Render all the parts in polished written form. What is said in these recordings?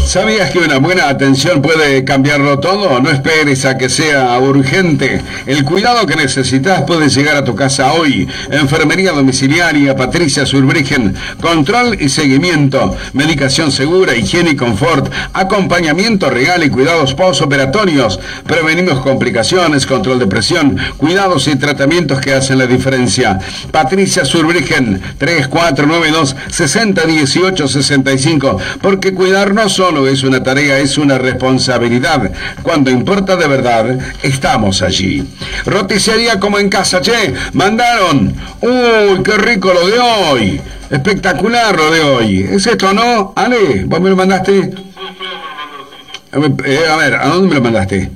¿Sabías que una buena atención puede cambiarlo todo? No esperes a que sea urgente. El cuidado que necesitas puede llegar a tu casa hoy. Enfermería domiciliaria Patricia Zurbriggen. Control y seguimiento. Medicación segura, higiene y confort. Acompañamiento real y cuidados postoperatorios. Prevenimos complicaciones, control de presión, cuidados y tratamientos que hacen la diferencia. Patricia Zurbriggen, 3492 6018 65. Porque cuidar no solo es una tarea, es una responsabilidad. Cuando importa de verdad, estamos allí. Roticería como en casa, che. Mandaron. Uy, qué rico lo de hoy. Espectacular lo de hoy. ¿Es esto, no? Ale, ¿vos me lo mandaste? A ver, ¿a dónde me lo mandaste?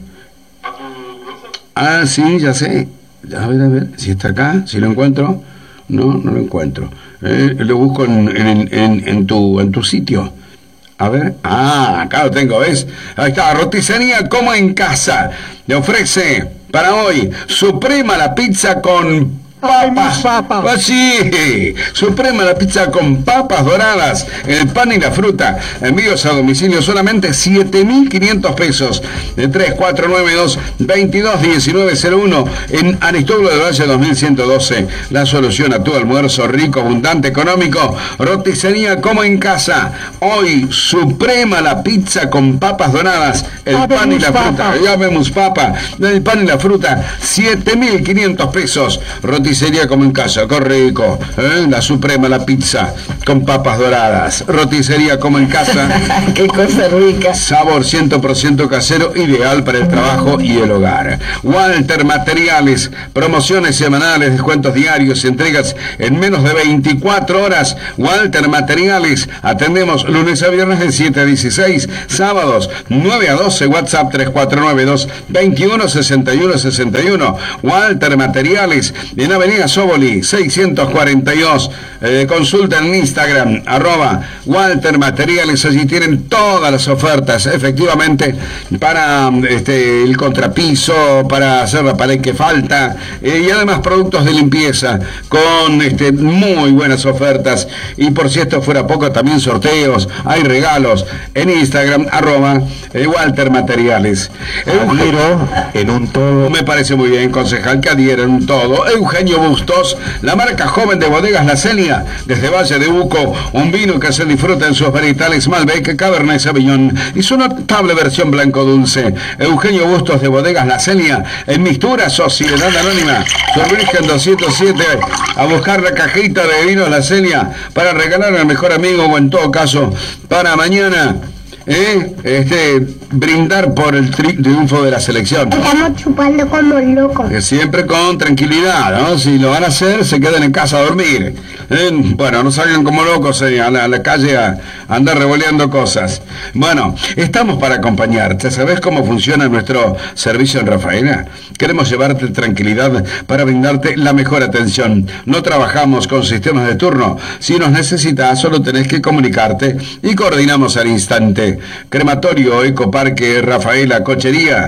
Ah, sí, ya sé. A ver, si está acá, si lo encuentro. No lo encuentro. Lo busco en tu sitio. A ver, acá lo tengo, ¿ves? Ahí está, roticería como en casa. Le ofrece para hoy Suprema la pizza con papas. Ah, sí, Suprema la pizza con papas doradas, el pan y la fruta. Envíos a domicilio solamente 7.500 pesos. De 3492-221901 en Aristóbulo del Valle 2112. La solución a tu almuerzo rico, abundante, económico. Roticería como en casa. Hoy, Suprema la pizza con papas doradas, el pan y la fruta. Ya vemos papa, el pan y la fruta. 7.500 pesos. Roticería como en casa, qué rico, la Suprema, la pizza con papas doradas. Roticería como en casa. Qué cosa rica. Sabor 100% casero, ideal para el trabajo y el hogar. Walter Materiales, promociones semanales, descuentos diarios, entregas en menos de 24 horas. Walter Materiales, atendemos lunes a viernes de 7 a 16, sábados 9 a 12, WhatsApp 3492 21 61 61. Walter Materiales, en Avenida Sóboli 642. Consulta en Instagram @Walter Materiales. Allí tienen todas las ofertas, efectivamente, para el contrapiso, para hacer la pared que falta, y además productos de limpieza con muy buenas ofertas. Y por si esto fuera poco, también sorteos, hay regalos en Instagram @Walter Materiales. Adhiero en un todo. Me parece muy bien, concejal, que adhiera en un todo. Eugenio Bustos, la marca joven de Bodegas La Celia, desde Valle de Uco, un vino que se disfruta en sus varietales Malbec, Cabernet Sauvignon y su notable versión blanco dulce. Eugenio Bustos de Bodegas La Celia, en Mistura, Sociedad Anónima, Zurbriggen 207, a buscar la cajita de vinos La Celia para regalar al mejor amigo, o en todo caso, para mañana. Brindar por el triunfo de la selección. Estamos chupando como locos. Siempre con tranquilidad, ¿no? Si lo van a hacer, se queden en casa a dormir. Bueno, no salgan como locos a la calle a andar revoleando cosas. Bueno, estamos para acompañarte. ¿Sabes cómo funciona nuestro servicio en Rafaela? Queremos llevarte tranquilidad para brindarte la mejor atención. No trabajamos con sistemas de turno. Si nos necesitas, solo tenés que comunicarte y coordinamos al instante. Crematorio Ecoparque Rafaela, Cochería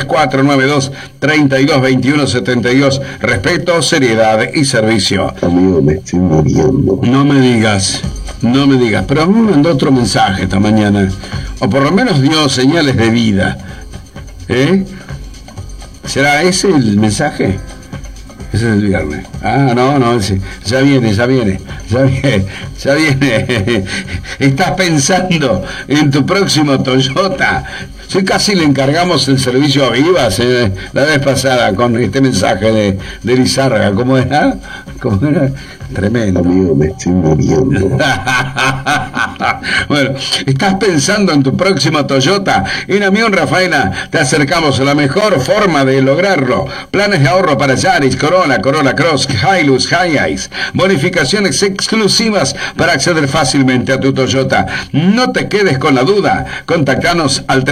3492-322172. Respeto, seriedad y servicio. Amigo, me estoy muriendo. No me digas, pero a mí me mandó otro mensaje esta mañana, o por lo menos dio señales de vida. ¿Será ese el mensaje? Ese es el viernes. No, ya viene. Estás pensando en tu próximo Toyota. Si casi le encargamos el servicio a Vivas la vez pasada con este mensaje de Lizárraga. ¿Cómo era? Tremendo. Amigo, me estoy muriendo. Bueno, ¿estás pensando en tu próximo Toyota? En Amión Rafaela te acercamos a la mejor forma de lograrlo. Planes de ahorro para Yaris, Corolla Cross, Hilux, Hiace. Bonificaciones exclusivas para acceder fácilmente a tu Toyota. No te quedes con la duda. Contactanos al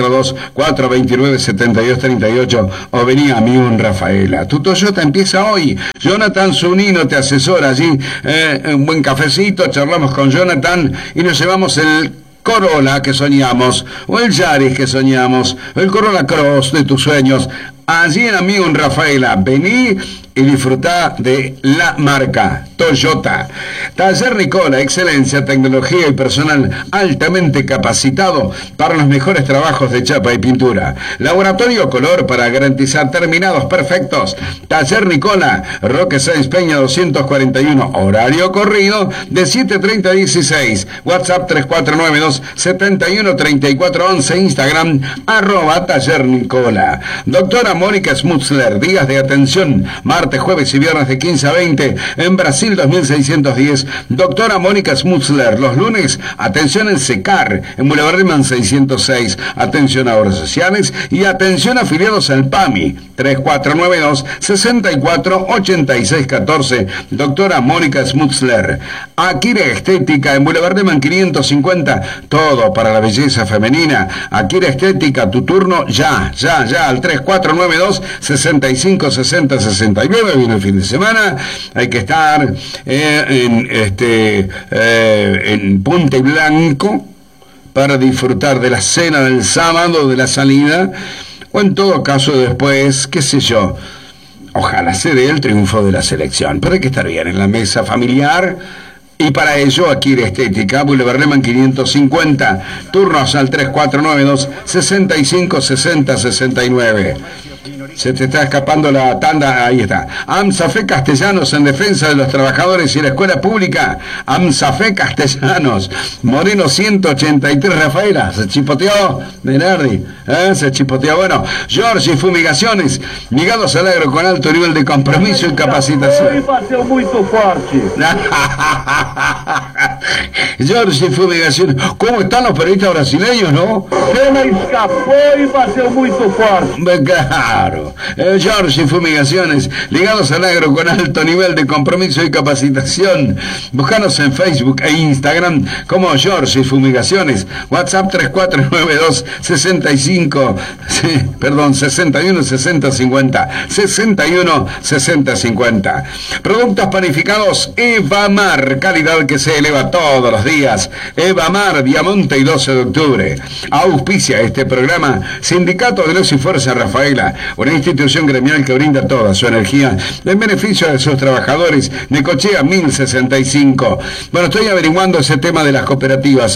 342-429-7238 o vení a Amión Rafaela. Tu Toyota empieza hoy. Jonathan Zunino te asesora allí. Un buen cafecito, charlamos con Jonathan y nos llevamos el Corolla que soñamos, o el Yaris que soñamos, el Corolla Cross de tus sueños, allí en Amigo en Rafaela. Vení y disfrutá de la marca Toyota. Taller Nicola, excelencia, tecnología y personal altamente capacitado para los mejores trabajos de chapa y pintura. Laboratorio color para garantizar terminados perfectos. Taller Nicola, Roque Sáenz Peña 241, horario corrido de 7:30 a 16. WhatsApp 3492 713411, Instagram @Taller Nicola. Doctora Mónica Smutzler, días de atención, martes, jueves y viernes de 15 a 20 en Brasil 2610. Doctora Mónica Smutzler, los lunes, atención en Secar, en Boulevard Riemann 606, atención a obras sociales y atención a afiliados al PAMI, 3492 648614. Doctora Mónica Smutzler. Akira Estética, en Boulevard Riemann 550, todo para la belleza femenina. Akira Estética, tu turno ya, al 3492 656069. Viene el fin de semana, hay que estar en Punta y Blanco para disfrutar de la cena del sábado, de la salida, o en todo caso después, qué sé yo, ojalá se dé el triunfo de la selección, pero hay que estar bien en la mesa familiar. Y para ello, Akira Estética, Boulevard Lehmann 550, turnos al 3492 656069. Se te está escapando la tanda, ahí está. AMSAFE Castellanos, en defensa de los trabajadores y la escuela pública. AMSAFE Castellanos, Moreno 183, Rafaela. Se chipoteó, Menardi, se chipoteó. Bueno, George y Fumigaciones, ligados al agro con alto nivel de compromiso y capacitación. Bateu muito forte. George y Fumigaciones, ¿cómo están los periodistas brasileños, no? Pena escapou e bateu muito forte. Claro. George y Fumigaciones, ligados al agro con alto nivel de compromiso y capacitación. Búscanos en Facebook e Instagram como George y Fumigaciones. WhatsApp 3492 61 60 50 61 60 50. Productos panificados Evamar, calidad que se eleva todos los días. Evamar, Viamonte y 12 de octubre. Auspicia este programa Sindicato de Luz y Fuerza Rafaela, una institución gremial que brinda toda su energía en beneficio de sus trabajadores. Necochea 1065. Bueno, estoy averiguando ese tema de las cooperativas,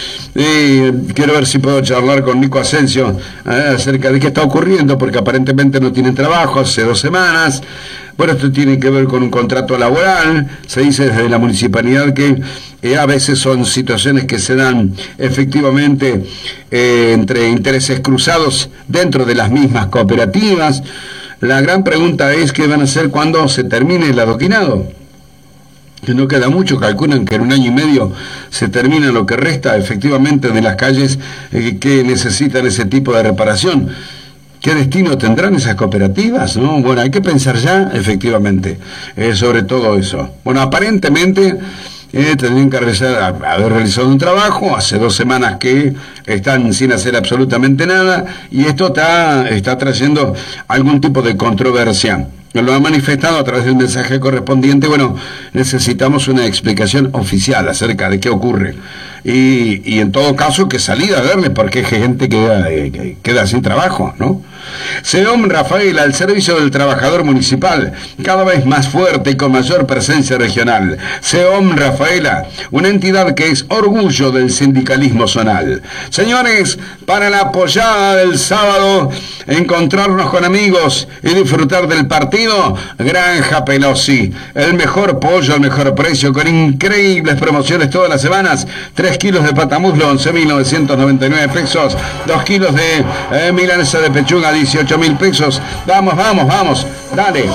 quiero ver si puedo charlar con Nico Asensio acerca de qué está ocurriendo, porque aparentemente no tienen trabajo hace 2 semanas. Bueno, esto tiene que ver con un contrato laboral. Se dice desde la municipalidad que a veces son situaciones que se dan efectivamente entre intereses cruzados dentro de las mismas cooperativas. La gran pregunta es qué van a hacer cuando se termine el adoquinado, que no queda mucho. Calculan que en 1 año y medio se termina lo que resta efectivamente de las calles que necesitan ese tipo de reparación. ¿Qué destino tendrán esas cooperativas, no? Bueno, hay que pensar ya, efectivamente, sobre todo eso. Bueno, aparentemente tendrían que haber realizado un trabajo, hace 2 semanas que están sin hacer absolutamente nada, y esto está trayendo algún tipo de controversia. Lo han manifestado a través del mensaje correspondiente. Bueno, necesitamos una explicación oficial acerca de qué ocurre. Y en todo caso, que salida a verle, porque hay gente que queda sin trabajo, ¿no? SEOM Rafaela, al servicio del trabajador municipal, cada vez más fuerte y con mayor presencia regional. SEOM Rafaela, una entidad que es orgullo del sindicalismo zonal. Señores, para la pollada del sábado, encontrarnos con amigos y disfrutar del partido, Granja Pelosi, el mejor pollo al mejor precio, con increíbles promociones todas las semanas. 3 kilos de patamuslo, 11.999 pesos. 2 kilos de milanesa de pechuga, 18.000 pesos. Vamos, dale.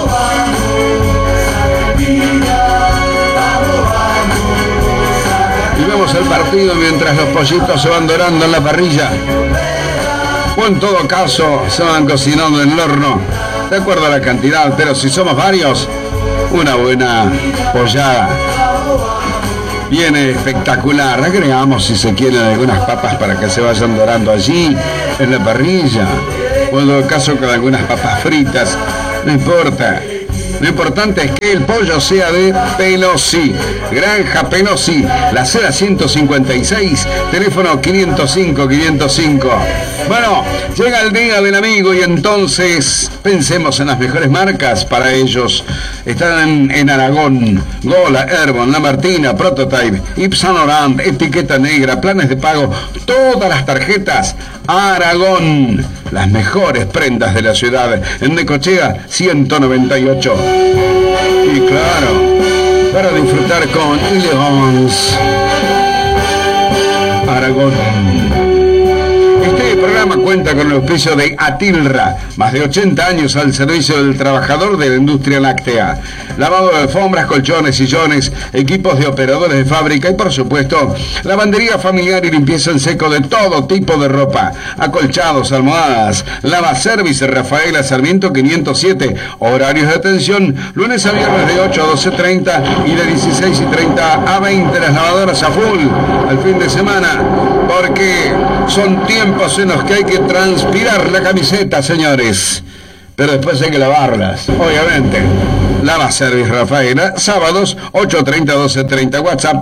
Y vemos el partido mientras los pollitos se van dorando en la parrilla, o en todo caso se van cocinando en el horno, de acuerdo a la cantidad, pero si somos varios, una buena pollada viene espectacular. Agregamos, si se quieren, algunas papas para que se vayan dorando allí en la parrilla, o en todo caso con algunas papas fritas, no importa. Lo importante es que el pollo sea de Pelosi. Granja Pelosi, la acera 156, teléfono 505-505. Bueno, llega el día del amigo y entonces pensemos en las mejores marcas para ellos. Están en Aragón, Gola, Airborne, La Martina, Prototype, Yves Saint Laurent, Etiqueta Negra, planes de pago, todas las tarjetas. Aragón, las mejores prendas de la ciudad, en Necochea 198. Y claro, para disfrutar con Elegance, Aragón. Este programa cuenta con el auspicio de Atilra, más de 80 años al servicio del trabajador de la industria láctea. Lavado de alfombras, colchones, sillones, equipos de operadores de fábrica y, por supuesto, lavandería familiar y limpieza en seco de todo tipo de ropa. Acolchados, almohadas. Lava Service Rafaela Sarmiento 507. Horarios de atención, lunes a viernes de 8 a 12:30 y de 16:30 a 20. Las lavadoras a full al fin de semana, porque son tiempos en los que hay que transpirar la camiseta, señores. Pero después hay que lavarlas, obviamente. Lava Service Rafaela, sábados 8:30-12:30, WhatsApp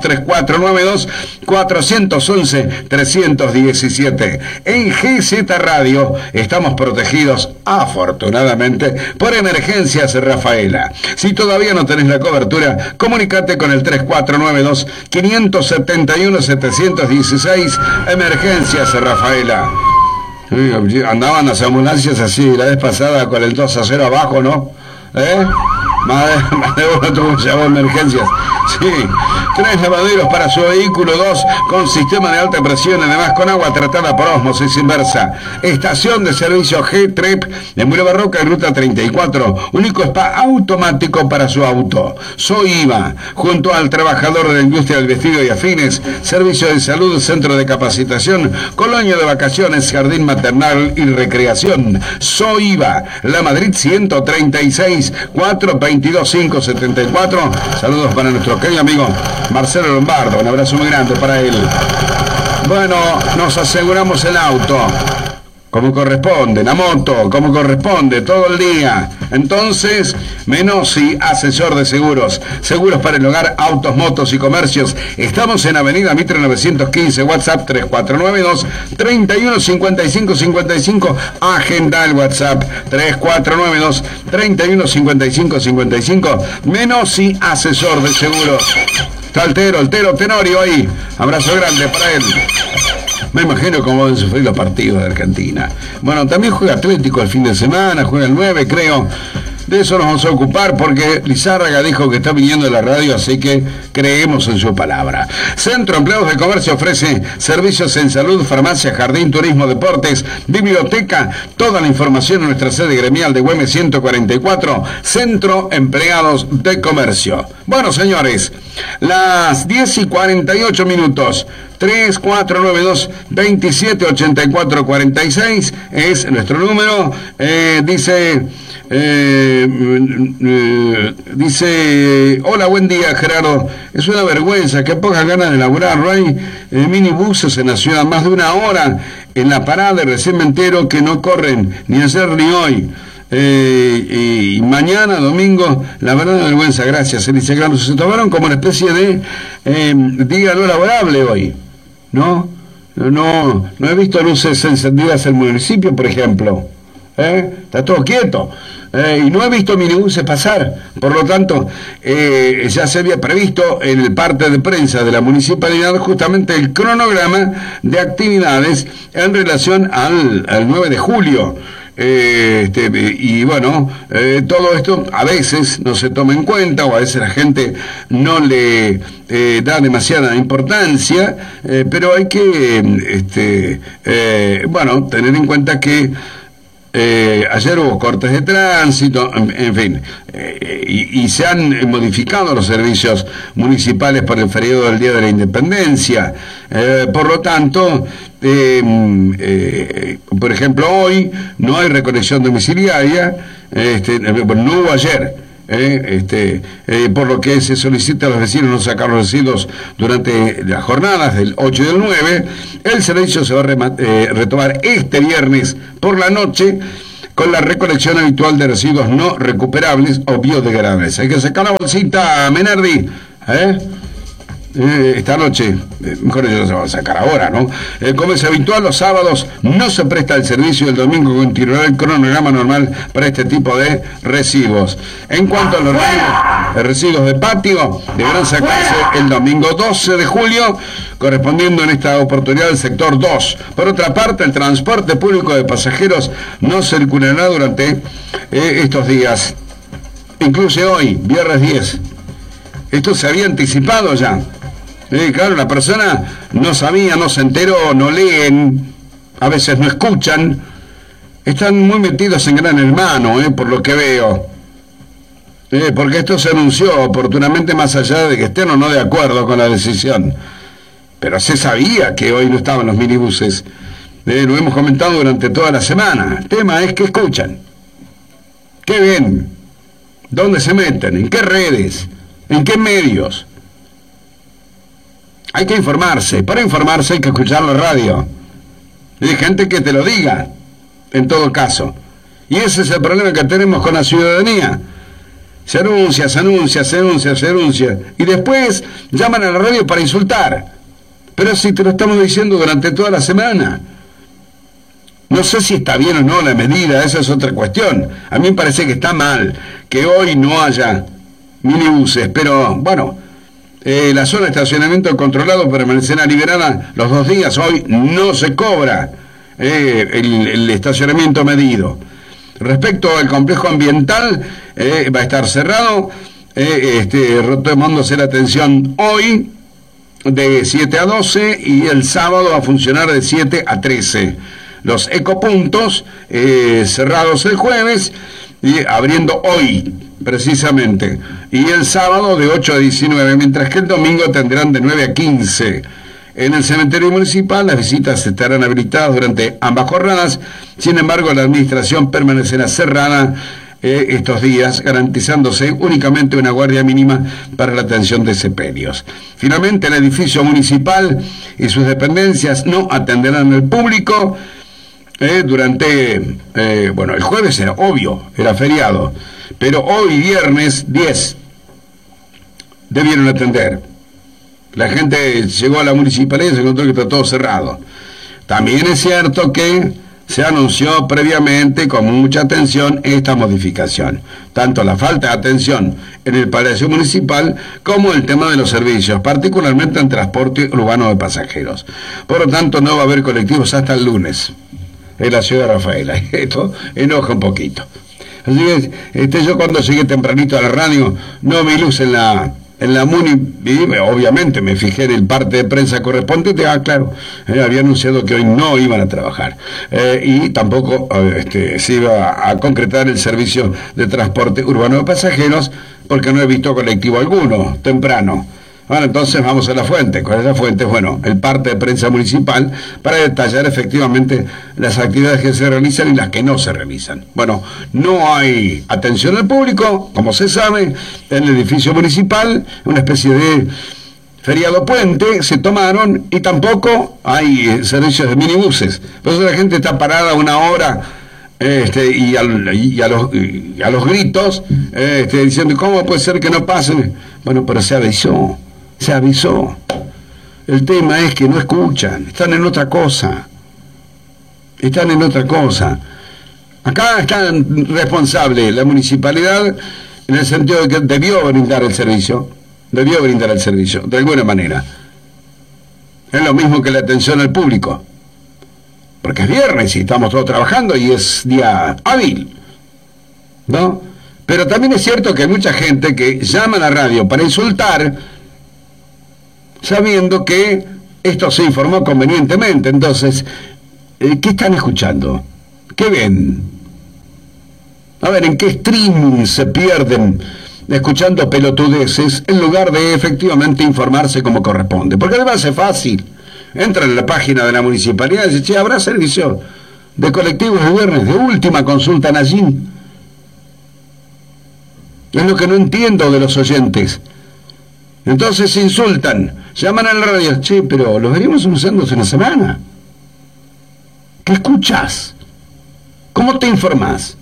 3492-411-317. En GZ Radio estamos protegidos, afortunadamente, por Emergencias Rafaela. Si todavía no tenés la cobertura, comunicate con el 3492-571-716, Emergencias Rafaela. Andaban las ambulancias así la vez pasada con el 2-0 abajo, ¿no? Más de uno tuvo que llamar emergencias. Sí, 3 lavaderos para su vehículo, 2 con sistema de alta presión, además con agua tratada por ósmosis inversa. Estación de servicio G-Trep de Boulevard Roca, ruta 34. Único spa automático para su auto. Soy IVA, junto al trabajador de la industria del vestido y afines, servicio de salud, centro de capacitación, colonia de vacaciones, jardín maternal y recreación. Soy IVA, La Madrid 136, 422-574. Saludos para nuestro querido amigo Marcelo Lombardo, un abrazo muy grande para él. Bueno, nos aseguramos el auto como corresponde, la moto como corresponde, todo el día. Entonces, Menossi, asesor de seguros, seguros para el hogar, autos, motos y comercios. Estamos en Avenida Mitre 915, WhatsApp 3492-315555. Agenda el WhatsApp 3492-315555. Menossi, asesor de seguros. Está el Tenorio ahí. Abrazo grande para él. Me imagino cómo deben sufrir los partidos de Argentina. Bueno, también juega Atlético el fin de semana, juega el 9, creo. De eso nos vamos a ocupar porque Lizárraga dijo que está viniendo de la radio, así que creemos en su palabra. Centro Empleados de Comercio ofrece servicios en salud, farmacia, jardín, turismo, deportes, biblioteca. Toda la información en nuestra sede gremial de Güemes 144, Centro Empleados de Comercio. Bueno, señores, las 10:48. 3492-278446 es nuestro número. Dice, hola, buen día, Gerardo. Es una vergüenza, que pocas ganas de laburar. No hay minibuses en la ciudad, más de una hora en la parada, y recién me entero que no corren ni ayer ni hoy. Y mañana, domingo, la verdad, vergüenza. Gracias, Elisa Grano. Se tomaron como una especie de día no laborable hoy. No he visto luces encendidas en el municipio, por ejemplo. Está todo quieto. Y no he visto minibuses pasar. Por lo tanto, ya se había previsto en el parte de prensa de la municipalidad justamente el cronograma de actividades en relación al 9 de julio. Y bueno, todo esto a veces no se toma en cuenta, o a veces la gente no le da demasiada importancia, pero hay que tener en cuenta que ayer hubo cortes de tránsito, en fin, y se han modificado los servicios municipales por el feriado del Día de la Independencia. Por lo tanto, por ejemplo, hoy no hay reconexión domiciliaria, no hubo ayer. Por lo que se solicita a los vecinos no sacar los residuos durante las jornadas del 8 y del 9. El servicio se va a retomar este viernes por la noche, con la recolección habitual de residuos no recuperables o biodegradables. Hay que sacar la bolsita, Menardi, esta noche, mejor yo se va a sacar ahora, ¿no? Como es habitual, los sábados no se presta el servicio y el domingo continuará el cronograma normal para este tipo de residuos. En cuanto a los residuos de patio, deberán sacarse el domingo 12 de julio, correspondiendo en esta oportunidad al sector 2. Por otra parte, el transporte público de pasajeros no circulará durante estos días, incluye hoy, viernes 10. Esto se había anticipado ya. Claro, la persona no sabía, no se enteró, no leen, a veces no escuchan, están muy metidos en Gran Hermano, por lo que veo, porque esto se anunció oportunamente, más allá de que estén o no de acuerdo con la decisión, pero se sabía que hoy no estaban los minibuses, lo hemos comentado durante toda la semana. El tema es que escuchan, qué ven, dónde se meten, en qué redes, en qué medios. Hay que informarse. Para informarse hay que escuchar la radio. Hay gente que te lo diga, en todo caso. Y ese es el problema que tenemos con la ciudadanía. Se anuncia. Y después llaman a la radio para insultar. Pero si te lo estamos diciendo durante toda la semana. No sé si está bien o no la medida, esa es otra cuestión. A mí me parece que está mal que hoy no haya minibuses, pero bueno... la zona de estacionamiento controlado permanecerá liberada los 2 días. Hoy no se cobra el estacionamiento medido. Respecto al complejo ambiental, va a estar cerrado, retomándose la atención hoy de 7 a 12 y el sábado va a funcionar de 7 a 13. Los ecopuntos cerrados el jueves y abriendo hoy precisamente, y el sábado de 8 a 19, mientras que el domingo tendrán de 9 a 15. En el cementerio municipal las visitas estarán habilitadas durante ambas jornadas, sin embargo la administración permanecerá cerrada estos días, garantizándose únicamente una guardia mínima para la atención de sepelios. Finalmente, el edificio municipal y sus dependencias no atenderán al público durante, el jueves era obvio, era feriado, pero hoy viernes 10 debieron atender. La gente llegó a la municipalidad y se encontró que está todo cerrado. También es cierto que se anunció previamente con mucha atención esta modificación, tanto la falta de atención en el Palacio Municipal como el tema de los servicios, particularmente en transporte urbano de pasajeros. Por lo tanto, no va a haber colectivos hasta el lunes en la ciudad de Rafaela. Esto enoja un poquito. Así que yo cuando llegué tempranito a la radio no vi luz en la Muni, y obviamente me fijé en el parte de prensa correspondiente. Claro, había anunciado que hoy no iban a trabajar, y tampoco se iba a concretar el servicio de transporte urbano de pasajeros, porque no he visto colectivo alguno temprano. Bueno, entonces vamos a la fuente. ¿Cuál es la fuente? Bueno, el parte de prensa municipal, para detallar efectivamente las actividades que se realizan y las que no se realizan. Bueno, no hay atención al público, como se sabe, en el edificio municipal, una especie de feriado puente se tomaron, y tampoco hay servicios de minibuses. Por eso la gente está parada una hora y a los gritos, diciendo, ¿cómo puede ser que no pasen? Bueno, pero se avisó. El tema es que no escuchan, están en otra cosa. Acá está responsable la municipalidad, en el sentido de que debió brindar el servicio, de alguna manera. Es lo mismo que la atención al público, porque es viernes y estamos todos trabajando y es día hábil, ¿no? Pero también es cierto que hay mucha gente que llama a la radio para insultar, sabiendo que esto se informó convenientemente. Entonces, ¿qué están escuchando? ¿Qué ven? A ver, ¿en qué streaming se pierden escuchando pelotudeces en lugar de efectivamente informarse como corresponde? Porque además es fácil. Entran en la página de la municipalidad y dicen, che, ¿habrá servicio de colectivos de viernes? De última, consultan allí. Es lo que no entiendo de los oyentes. Entonces se insultan, llaman a la radio, che, pero los venimos usando hace una semana. ¿Qué escuchás? ¿Cómo te informás?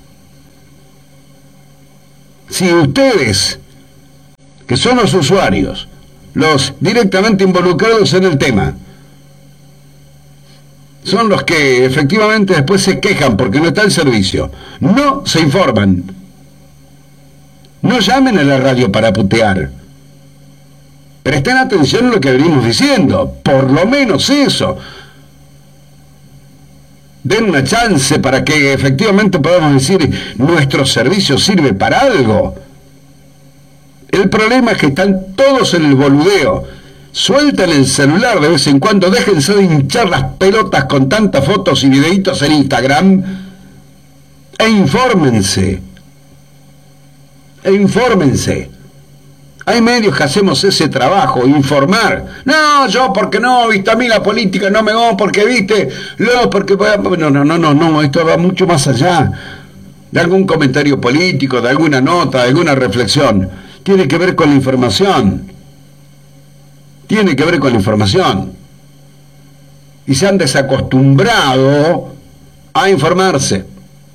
Si ustedes, que son los usuarios, los directamente involucrados en el tema, son los que efectivamente después se quejan porque no está el servicio, no se informan, no llamen a la radio para putear, presten atención a lo que venimos diciendo, por lo menos eso, den una chance para que efectivamente podamos decir nuestro servicio sirve para algo. El problema es que están todos en el boludeo. Suelten el celular de vez en cuando, déjense de hinchar las pelotas con tantas fotos y videitos en Instagram e infórmense. Hay medios que hacemos ese trabajo, informar. No, yo porque no, viste, a mí la política no me va, porque viste, no, porque... No, esto va mucho más allá de algún comentario político, de alguna nota, de alguna reflexión. Tiene que ver con la información. Y se han desacostumbrado a informarse.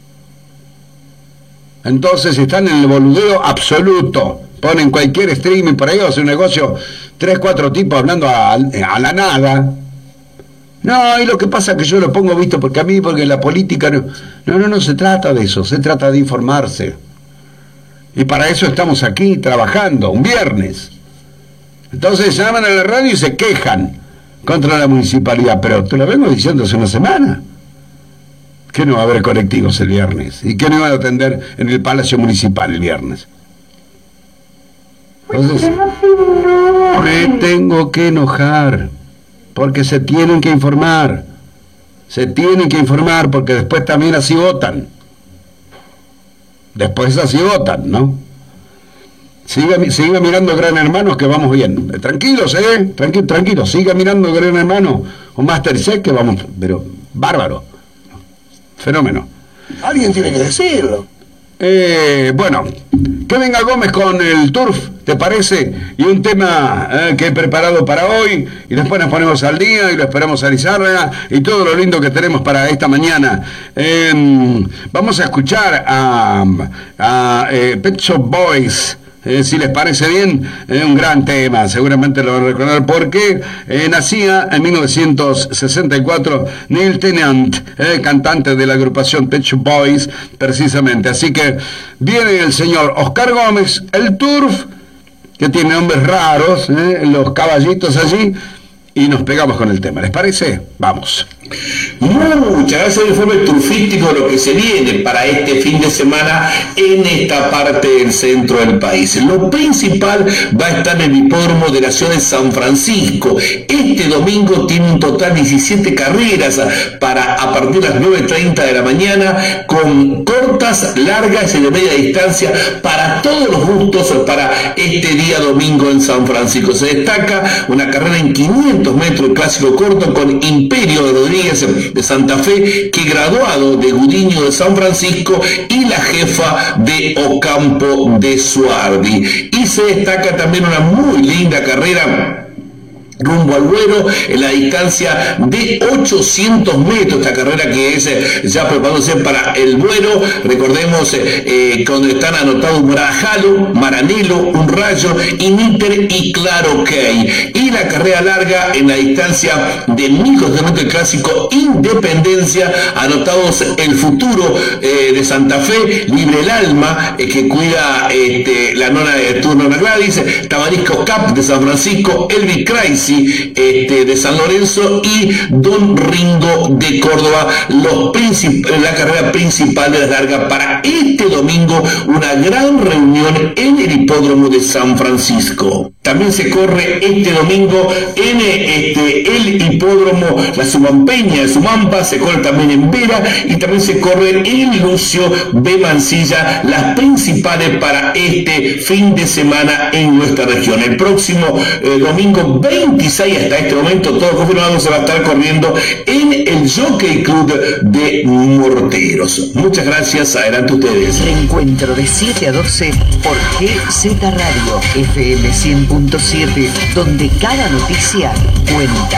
Entonces están en el boludeo absoluto. Ponen cualquier streaming por ahí, o hace un negocio, 3, 4 tipos hablando a la nada. No, y lo que pasa es que yo lo pongo visto porque la política no se trata de eso, se trata de informarse. Y para eso estamos aquí trabajando, un viernes. Entonces llaman a la radio y se quejan contra la municipalidad, pero te lo vengo diciendo hace una semana, que no va a haber colectivos el viernes, y que no iban a atender en el Palacio Municipal el viernes. Entonces, me tengo que enojar, porque se tienen que informar, porque después también así votan. ¿No? Siga mirando Gran Hermano, que vamos bien. Tranquilos, tranquilos, siga mirando Gran Hermano o Masterchef, que vamos, pero bárbaro. Fenómeno. Alguien tiene que decirlo. Bueno, que venga Gómez con el Turf, ¿te parece? Y un tema que he preparado para hoy, y después nos ponemos al día y lo esperamos a Lizárraga y todo lo lindo que tenemos para esta mañana. Vamos a escuchar a Pet Shop Boys. Si les parece bien, un gran tema, seguramente lo van a recordar porque nacía en 1964 Neil Tennant, cantante de la agrupación Pet Shop Boys, precisamente. Así que viene el señor Oscar Gómez, el Turf, que tiene nombres raros, los caballitos allí, y nos pegamos con el tema. ¿Les parece? Vamos. Muchas gracias al informe turfístico, lo que se viene para este fin de semana en esta parte del centro del país. Lo principal va a estar en el hipódromo de la ciudad de San Francisco. Este domingo tiene un total de 17 carreras a partir de las 9:30 de la mañana, con cortas, largas y de media distancia para todos los gustos para este día domingo en San Francisco. Se destaca una carrera en 500 metros, el clásico corto, con Imperio de Rodríguez de Santa Fe, que graduado de Gudiño de San Francisco, y la jefa de Ocampo de Suardi. Y se destaca también una muy linda carrera rumbo al Duero, en la distancia de 800 metros, esta carrera que es ya preparándose para el Duero. Recordemos cuando están anotados Marajalo, Maranelo, Un Rayo, Initer y Claro Key. Y la carrera larga en la distancia de 1200 metros, el clásico Independencia, anotados El Futuro de Santa Fe, Libre el Alma, que cuida la nona de turno Gladys, Tabarisco Cap de San Francisco, Elvis Crazy de San Lorenzo y Don Ringo de Córdoba, la carrera principal de la larga para este domingo, una gran reunión en el hipódromo de San Francisco. También se corre este domingo en el hipódromo La Sumampeña de Sumampa, se corre también en Vera, y también se corre en Lucio B. Mansilla, las principales para este fin de semana en nuestra región. El próximo domingo 26, hasta este momento todo confirmado, se va a estar corriendo en el Jockey Club de Morteros. Muchas gracias, adelante ustedes. Reencuentro de 7 a 12 por GZ Radio FM 100.7, donde cada noticia cuenta.